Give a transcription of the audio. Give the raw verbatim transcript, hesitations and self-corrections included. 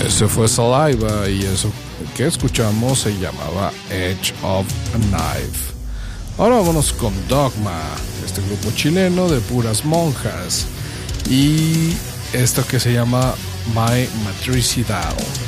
Ese fue Saliva y eso que escuchamos se llamaba Edge of a Knife. Ahora vámonos con Dogma, este grupo chileno de puras monjas, y esto que se llama My Matricidad.